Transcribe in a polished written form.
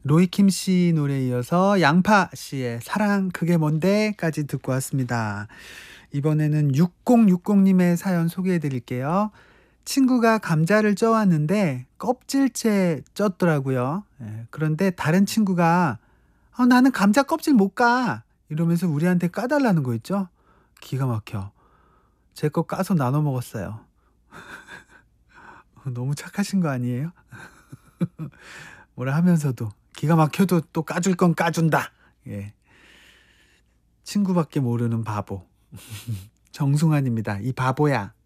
로이킴 씨 노래에 이어서 양파 씨의 사랑 그게 뭔데까지 듣고 왔습니다. 이번에는 6060님의 사연 소개해 드릴게요. 친구가 감자를 쪄왔는데 껍질째 쪘더라고요. 예, 그런데 다른 친구가 나는 감자 껍질 못 까. 이러면서 우리한테 까달라는 거 있죠? 기가 막혀. 제 거 까서 나눠 먹었어요. 너무 착하신 거 아니에요? 뭐라 하면서도 기가 막혀도 또 까줄 건 까준다. 예. 친구밖에 모르는 바보. 정승환입니다. 이 바보야.